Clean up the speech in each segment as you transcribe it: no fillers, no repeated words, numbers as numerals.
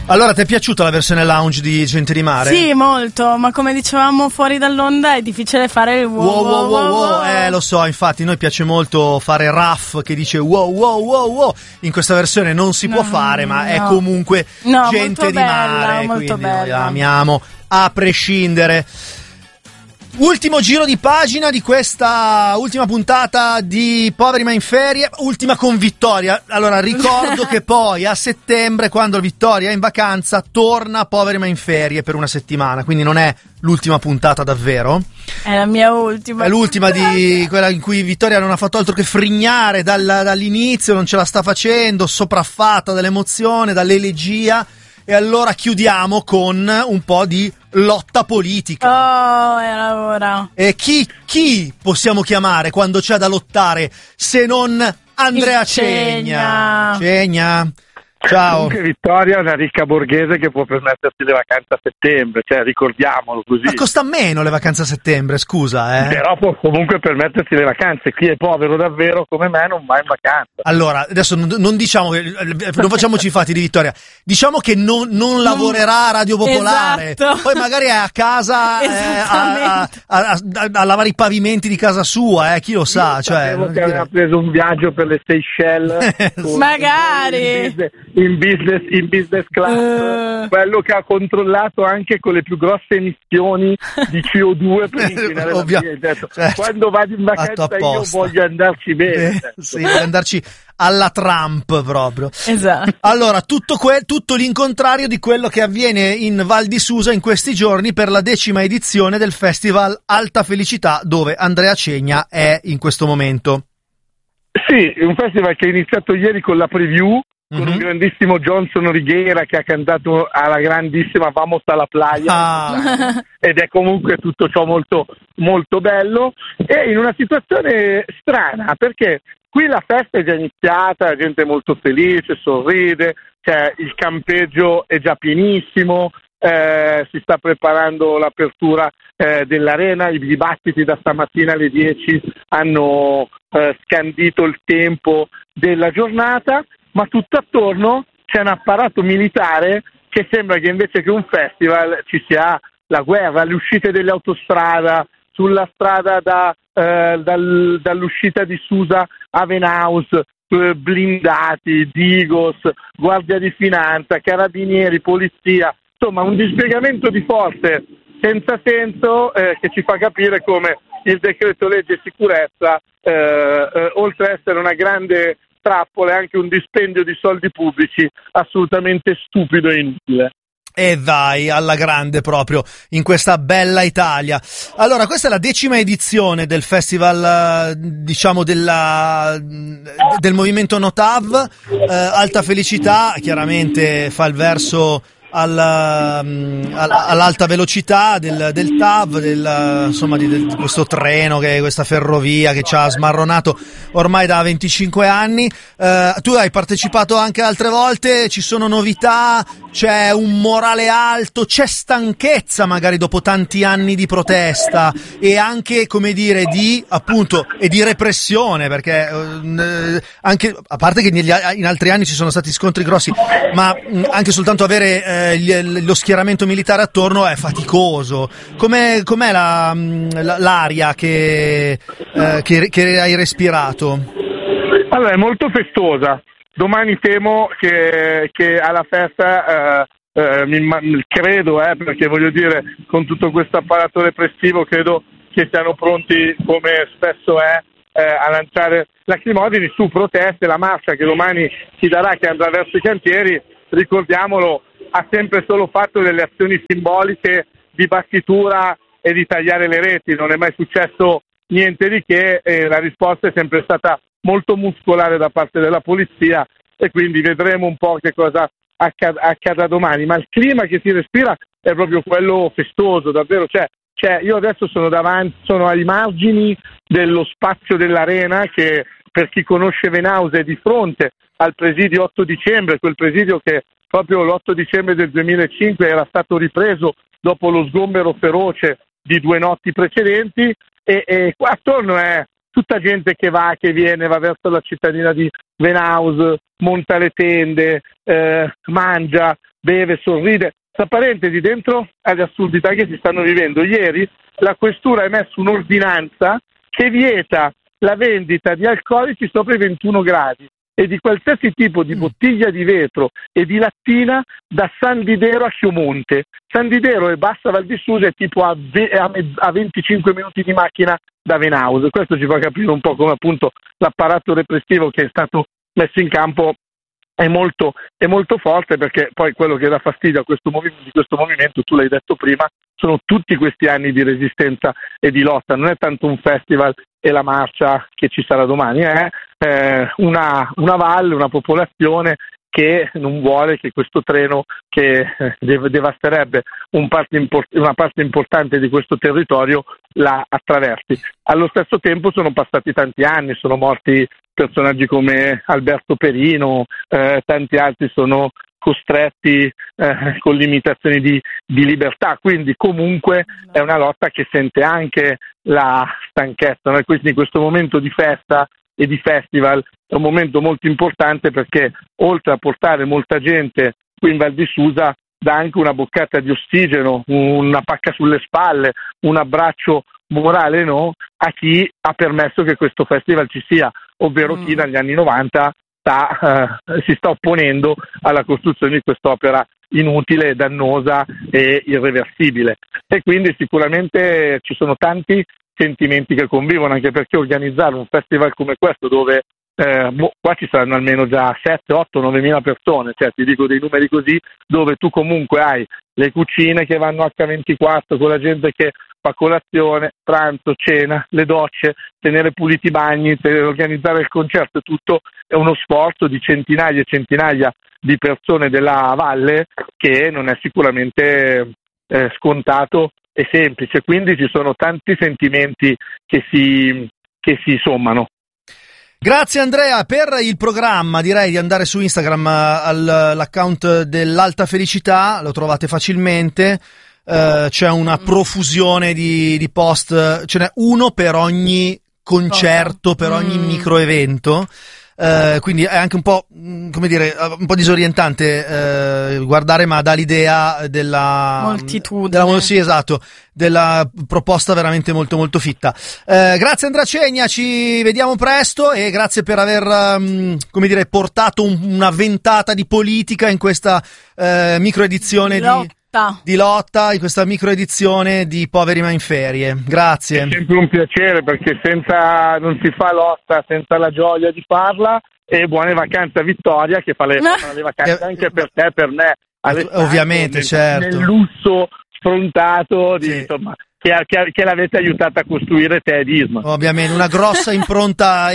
Allora, ti è piaciuta la versione lounge di Gente di Mare? Sì, molto, ma come dicevamo fuori dall'onda è difficile fare il wow. Lo so, infatti noi piace molto fare Raff che dice wow. In questa versione non si può fare, ma è comunque Gente di Mare, molto quindi bella. noi la amiamo a prescindere. Ultimo giro di pagina di questa ultima puntata di Poveri ma in ferie, ultima con Vittoria. Allora ricordo che poi a settembre, quando Vittoria è in vacanza, torna Poveri ma in ferie per una settimana, quindi non è l'ultima puntata davvero. È la mia ultima. È l'ultima di quella in cui Vittoria non ha fatto altro che frignare dall'inizio, non ce la sta facendo, sopraffatta dall'emozione, dall'elegia. E allora chiudiamo con un po' di lotta politica. Oh, era ora. E chi possiamo chiamare quando c'è da lottare se non Andrea Cegna? Cegna, ciao. Comunque Vittoria è una ricca borghese che può permettersi le vacanze a settembre, cioè ricordiamolo così. Ma costa meno le vacanze a settembre, scusa, Però può comunque permettersi le vacanze. Chi è povero davvero come me non va in vacanza. Allora, adesso non diciamo che non facciamoci i fatti di Vittoria. Diciamo che non lavorerà a Radio Popolare. Esatto. Poi magari è a casa a lavare i pavimenti di casa sua, chi lo sa, Sapevo che aveva preso un viaggio per le Seychelles. Magari in business class, quello che ha controllato anche con le più grosse emissioni di CO2 per inquinare l'ambiente. Certo. Quando vado in vacanza io voglio andarci bene. Sì, voglio andarci alla Trump proprio. Esatto. Allora, tutto l'incontrario di quello che avviene in Val di Susa in questi giorni per la 10ª edizione del Festival Alta Felicità, dove Andrea Cegna è in questo momento. Sì, un festival che è iniziato ieri con la preview, con un grandissimo Johnson Righiera che ha cantato alla grandissima Vamos a la playa, ed è comunque tutto ciò molto, molto bello, e in una situazione strana, perché qui la festa è già iniziata, la gente è molto felice, sorride, cioè il campeggio è già pienissimo, si sta preparando l'apertura dell'arena, i dibattiti da stamattina alle 10 hanno scandito il tempo della giornata, ma tutto attorno c'è un apparato militare che sembra che invece che un festival ci sia la guerra, le uscite delle autostrade, sulla strada dall'uscita di Susa a Venaus, blindati, Digos, Guardia di Finanza, Carabinieri, Polizia, insomma un dispiegamento di forze senza senso che ci fa capire come il decreto legge sicurezza, oltre ad essere una grande trappola, è anche un dispendio di soldi pubblici assolutamente stupido e inutile. E vai, alla grande proprio, in questa bella Italia. Allora, questa è la 10ª edizione del festival, diciamo, del movimento Notav, Alta Felicità, chiaramente fa il verso all'alta velocità del TAV, insomma di questo treno, questa ferrovia che ci ha smarronato ormai da 25 anni. Tu hai partecipato anche altre volte, ci sono novità, c'è un morale alto, c'è stanchezza magari dopo tanti anni di protesta e anche, come dire, di appunto e di repressione, perché anche, a parte che in altri anni ci sono stati scontri grossi, ma anche soltanto avere lo schieramento militare attorno è faticoso. Com'è l'aria che hai respirato? Allora, è molto festosa. Domani temo che alla festa credo, perché voglio dire, con tutto questo apparato repressivo, credo che siano pronti, come spesso è, a lanciare lacrimogeni su proteste. La marcia che domani si darà, che andrà verso i cantieri, ricordiamolo, ha sempre solo fatto delle azioni simboliche di battitura e di tagliare le reti, non è mai successo niente di che, e la risposta è sempre stata molto muscolare da parte della polizia, e quindi vedremo un po' che cosa accadrà domani, ma il clima che si respira è proprio quello festoso, davvero. Cioè io adesso sono ai margini dello spazio dell'arena, che per chi conosce Venaus è di fronte al presidio 8 dicembre, quel presidio che proprio l'8 dicembre del 2005 era stato ripreso dopo lo sgombero feroce di 2 notti precedenti, e qua attorno è tutta gente che va, che viene, va verso la cittadina di Venaus, monta le tende, mangia, beve, sorride. Tra parentesi, dentro alle assurdità che si stanno vivendo, ieri la questura ha emesso un'ordinanza che vieta la vendita di alcolici sopra i 21 gradi e di qualsiasi tipo di bottiglia di vetro e di lattina da San Didero a Chiomonte. San Didero e Bassa Val di Susa è tipo a 25 minuti di macchina da Venaus. Questo ci fa capire un po' come appunto l'apparato repressivo che è stato messo in campo è molto forte, perché poi quello che dà fastidio a questo movimento, tu l'hai detto prima, sono tutti questi anni di resistenza e di lotta. Non è tanto un festival e la marcia che ci sarà domani, è una valle, una popolazione che non vuole che questo treno che devasterebbe una parte importante di questo territorio la attraversi. Allo stesso tempo sono passati tanti anni, sono morti personaggi come Alberto Perino, tanti altri sono costretti con limitazioni di libertà, quindi comunque è una lotta che sente anche la stanchezza. In questo momento di festa e di festival è un momento molto importante, perché oltre a portare molta gente qui in Val di Susa dà anche una boccata di ossigeno, una pacca sulle spalle, un abbraccio morale a chi ha permesso che questo festival ci sia, ovvero chi dagli anni 90 si sta opponendo alla costruzione di quest'opera inutile, dannosa e irreversibile. E quindi sicuramente ci sono tanti sentimenti che convivono, anche perché organizzare un festival come questo, dove qua ci saranno almeno già 7, 8, 9 mila persone, cioè ti dico dei numeri così, dove tu comunque hai le cucine che vanno H24 con la gente che fa colazione, pranzo, cena, le docce, tenere puliti i bagni, organizzare il concerto, tutto è uno sforzo di centinaia e centinaia di persone della valle che non è sicuramente scontato e semplice. Quindi ci sono tanti sentimenti che si sommano. Grazie Andrea. Per il programma direi di andare su Instagram all'account dell'Alta Felicità, lo trovate facilmente. C'è una profusione di post, ce n'è uno per ogni concerto, per ogni microevento. Quindi è anche un po', come dire, un po' disorientante guardare, ma dà l'idea della moltitudine. Sì, esatto, della proposta veramente molto molto fitta. Grazie Andrea Cegna, ci vediamo presto e grazie per aver come dire, portato una ventata di politica in questa microedizione di lotta, in questa microedizione di Poveri ma in ferie. Grazie. È sempre un piacere, perché non si fa lotta senza la gioia di farla. E buone vacanze a Vittoria, che fa le vacanze anche per te e per me, ovviamente, certo, nel lusso sfrontato di, insomma, che l'avete aiutata a costruire te ed Isma. Ovviamente una grossa impronta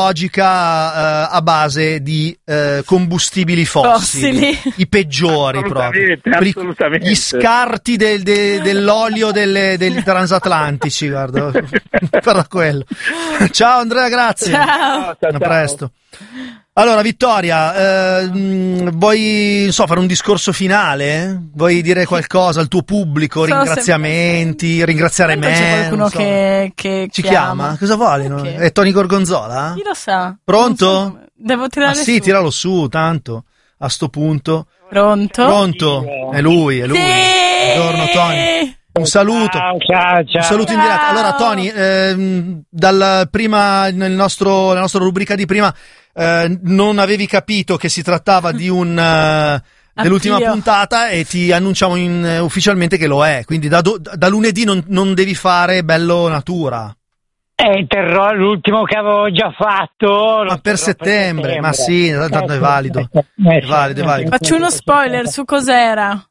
ecologica a base di combustibili fossili, i peggiori proprio, assolutamente. Gli scarti dell'olio dei transatlantici, guarda, guarda quello. Ciao Andrea, grazie. Ciao. A presto. Allora Vittoria, vuoi fare un discorso finale? Vuoi dire qualcosa al tuo pubblico? Ringraziamenti, ringraziare me? C'è qualcuno che ci chiama? Cosa vuole? No? È Tony Gorgonzola? Chi lo sa? Pronto? Devo tirare su. Sì, tiralo su, tanto, a sto punto. Pronto? È lui. Sì! Buongiorno Tony. Un saluto. Ciao. Un saluto in diretta. Allora Tony, nella nostra rubrica di prima, non avevi capito che si trattava di dell'ultima puntata, e ti annunciamo ufficialmente che lo è, quindi da lunedì non devi fare bello natura. Terrò l'ultimo che avevo già fatto. Ma per settembre, ma sì, tanto è valido. È valido. Faccio uno spoiler su cos'era.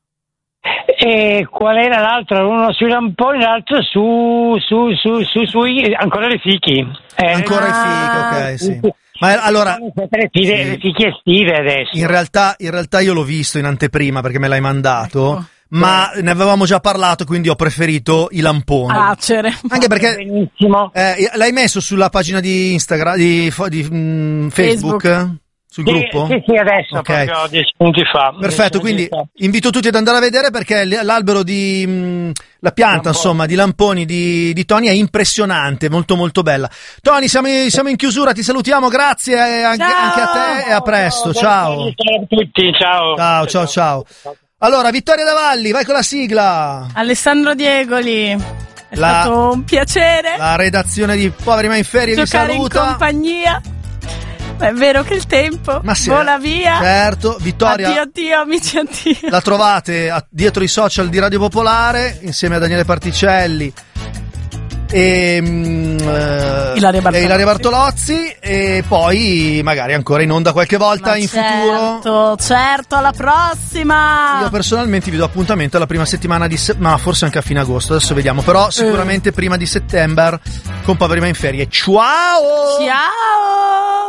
E qual era l'altro? Uno sui lamponi, l'altro su ancora le fichi. Ancora i fichi, ok, sì. Ma allora le fiche estive adesso. In realtà io l'ho visto in anteprima perché me l'hai mandato. Ecco. Ma ne avevamo già parlato, quindi ho preferito i lamponi. Anche perché l'hai messo sulla pagina di Instagram, di Facebook? Sul gruppo? Sì, adesso, okay. Proprio 10 minuti fa. Perfetto, quindi invito tutti ad andare a vedere, perché l'albero di La pianta, insomma, di lamponi di Tony è impressionante, molto molto bella. Tony, siamo in chiusura, ti salutiamo, grazie anche a te e a presto, ciao. Ciao a tutti, ciao. Ciao. Allora, Vittoria Davalli, vai con la sigla. Alessandro Diegoli, è stato un piacere. La redazione di Poveri ma in Ferie vi saluta. Giocare in compagnia. È vero che il tempo vola via. Certo, Vittoria. Addio, amici, addio. La trovate dietro i social di Radio Popolare insieme a Daniele Particelli e Ilaria Bartolozzi, e poi magari ancora in onda qualche volta futuro. Certo, alla prossima. Io personalmente vi do appuntamento alla prima settimana ma forse anche a fine agosto, adesso vediamo, però sicuramente prima di settembre con Poveri ma in Ferie. Ciao!